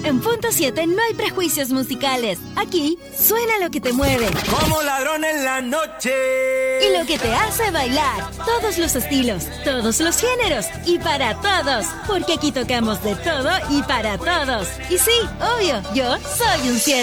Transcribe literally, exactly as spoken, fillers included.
En Punto siete no hay prejuicios musicales. Aquí suena lo que te mueve. Como ladrón en la noche. Y lo que te hace bailar. Todos los estilos, todos los géneros y para todos. Porque aquí tocamos de todo y para todos. Y sí, obvio, yo soy un siete.